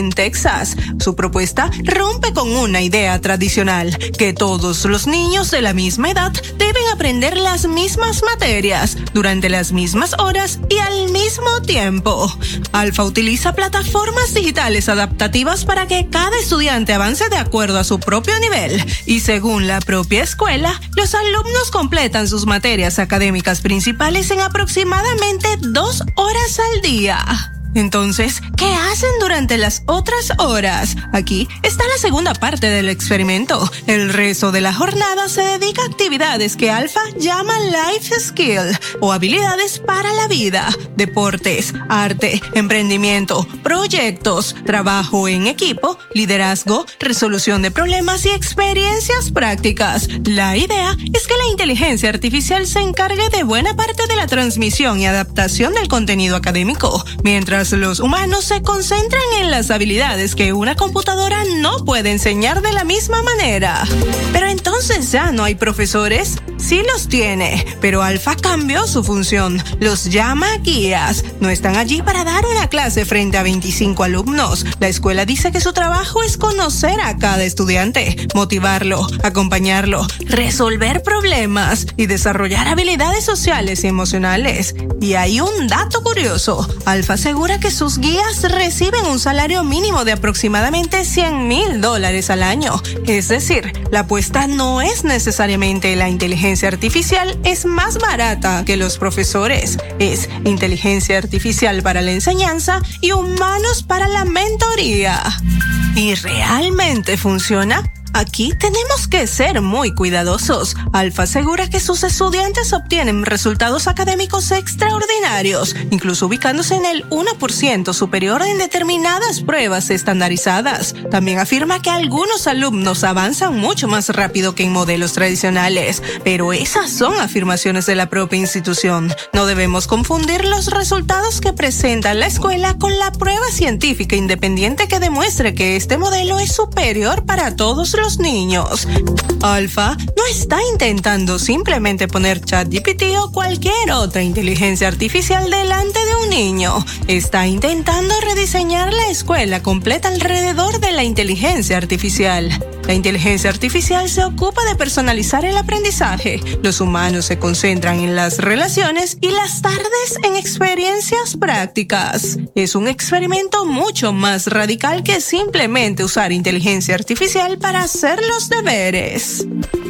en Texas. Su propuesta rompe con una idea tradicional, que todos los niños de la misma edad deben aprender las mismas materias, durante las mismas horas y al mismo tiempo. Alfa utiliza plataformas digitales adaptativas para que cada estudiante avance de acuerdo a su propio nivel, y según la propia escuela, los alumnos completan sus materias académicas principales en aproximadamente 2 horas al día. Entonces, ¿qué hacen durante las otras horas? Aquí está la segunda parte del experimento. El resto de la jornada se dedica a actividades que Alfa llama life skill o habilidades para la vida: deportes, arte, emprendimiento, proyectos, trabajo en equipo, liderazgo, resolución de problemas y experiencias prácticas. La idea es que la inteligencia artificial se encargue de buena parte de la transmisión y adaptación del contenido académico, mientras los humanos se concentran en las habilidades que una computadora no puede enseñar de la misma manera. Pero entonces, ¿ya no hay profesores? Sí los tiene, pero Alfa cambió su función. Los llama guías. No están allí para dar una clase frente a 25 alumnos. La escuela dice que su trabajo es conocer a cada estudiante, motivarlo, acompañarlo, resolver problemas y desarrollar habilidades sociales y emocionales. Y hay un dato curioso. Alfa asegura que sus guías reciben un salario mínimo de aproximadamente $100,000 al año. Es decir, la apuesta no es necesariamente la inteligencia artificial es más barata que los profesores. Es inteligencia artificial para la enseñanza y humanos para la mentoría. ¿Y realmente funciona? Aquí tenemos que ser muy cuidadosos. Alfa asegura que sus estudiantes obtienen resultados académicos extraordinarios, incluso ubicándose en el 1% superior en determinadas pruebas estandarizadas. También afirma que algunos alumnos avanzan mucho más rápido que en modelos tradicionales, pero esas son afirmaciones de la propia institución. No debemos confundir los resultados que presenta la escuela con la prueba científica independiente que demuestre que este modelo es superior para todos los niños. Alfa no está intentando simplemente poner ChatGPT o cualquier otra inteligencia artificial delante de un niño. Está intentando rediseñar la escuela completa alrededor de la inteligencia artificial. La inteligencia artificial se ocupa de personalizar el aprendizaje. Los humanos se concentran en las relaciones y las tardes en experiencias prácticas. Es un experimento mucho más radical que simplemente usar inteligencia artificial para hacer los deberes.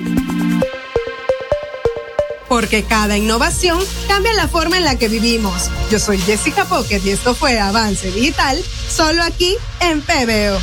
Porque cada innovación cambia la forma en la que vivimos. Yo soy Jessica Pocket y esto fue Avance Digital, solo aquí en PBO.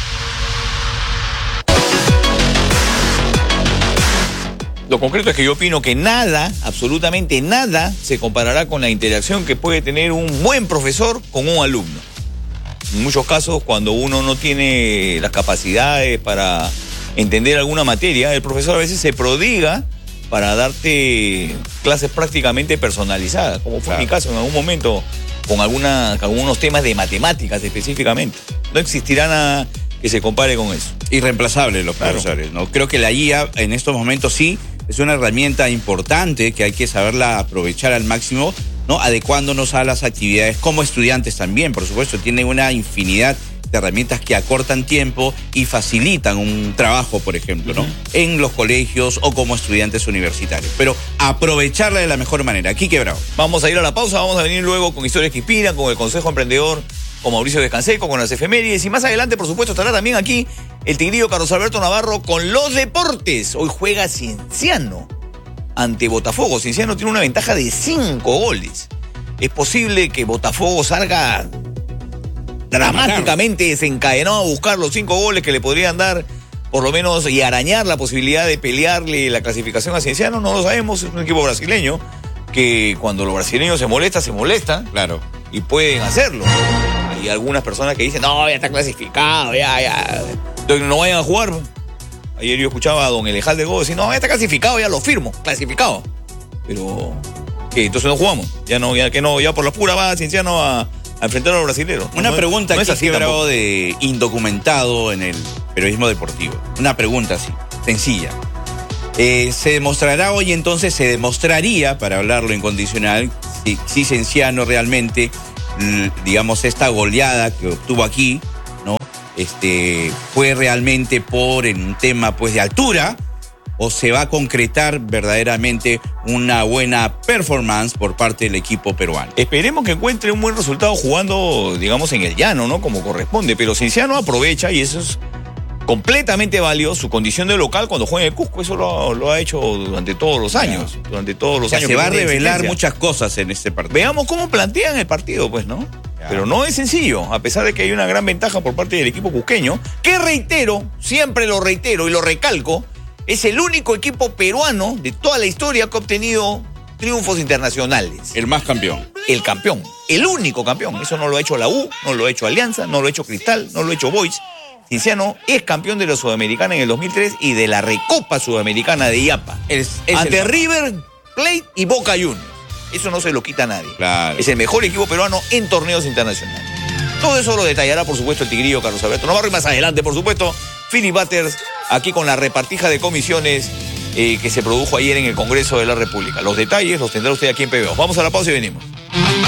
Lo concreto es que yo opino que nada, absolutamente nada, se comparará con la interacción que puede tener un buen profesor con un alumno. En muchos casos, cuando uno no tiene las capacidades para entender alguna materia, el profesor a veces se prodiga para darte clases prácticamente personalizadas, como fue mi caso en algún momento, con algunos temas de matemáticas específicamente. No existirá nada que se compare con eso. Irreemplazable los profesores, ¿no? Creo que la IA en estos momentos sí es una herramienta importante que hay que saberla aprovechar al máximo, ¿no? Adecuándonos a las actividades como estudiantes también, por supuesto, tienen una infinidad de herramientas que acortan tiempo y facilitan un trabajo, por ejemplo, ¿no? En los colegios o como estudiantes universitarios. Pero aprovecharla de la mejor manera. Quique Bravo. Vamos a ir a la pausa, vamos a venir luego con Historias que Inspiran, con el Consejo Emprendedor, con Mauricio Descanseco, con las efemérides, y más adelante, por supuesto, estará también aquí el tigrillo Carlos Alberto Navarro con los deportes. Hoy juega Cienciano ante Botafogo. Cienciano tiene una ventaja de 5 goles. Es posible que Botafogo salga dramáticamente desencadenado a buscar los 5 goles que le podrían dar, por lo menos, y arañar la posibilidad de pelearle la clasificación a Cienciano. No lo sabemos, es un equipo brasileño que cuando los brasileños se molestan, claro, y pueden hacerlo. Hay algunas personas que dicen, no, ya está clasificado, ya. Entonces no vayan a jugar. Ayer yo escuchaba a don Elejalde Gómez decir, no, ya está clasificado, ya lo firmo, clasificado. Pero, ¿qué? Entonces no jugamos. Ya por la pura va Cienciano a enfrentar a los brasileños. Una pregunta no es así, Bravo, de indocumentado en el periodismo deportivo. Una pregunta así, sencilla. Se demostrará hoy, entonces, se demostraría, para hablarlo incondicional, si Cienciano realmente, digamos, esta goleada que obtuvo aquí, ¿no? fue realmente en un tema pues de altura, o se va a concretar verdaderamente una buena performance por parte del equipo peruano. Esperemos que encuentre un buen resultado jugando, digamos, en el llano, ¿no? Como corresponde, pero Cienciano aprovecha, y eso es completamente válido, su condición de local cuando juega en el Cusco. Eso lo ha hecho durante todos los años. Durante todos los años. Se va a revelar muchas cosas en este partido. Veamos cómo plantean el partido, pues, ¿no? Pero no es sencillo, a pesar de que hay una gran ventaja por parte del equipo cusqueño, que reitero, siempre lo reitero y lo recalco, es el único equipo peruano de toda la historia que ha obtenido triunfos internacionales. El más campeón. El campeón, el único campeón. Eso no lo ha hecho la U, no lo ha hecho Alianza, no lo ha hecho Cristal, no lo ha hecho Boys. Cienciano es campeón de la Sudamericana en el 2003 y de la Recopa Sudamericana de IAPA. Ante River Plate y Boca Juniors. Eso no se lo quita a nadie. Claro. Es el mejor equipo peruano en torneos internacionales. Todo eso lo detallará, por supuesto, el tigrillo Carlos Alberto Navarro. Y más adelante, por supuesto, Philip Butters, aquí con la repartija de comisiones que se produjo ayer en el Congreso de la República. Los detalles los tendrá usted aquí en PBO. Vamos a la pausa y venimos.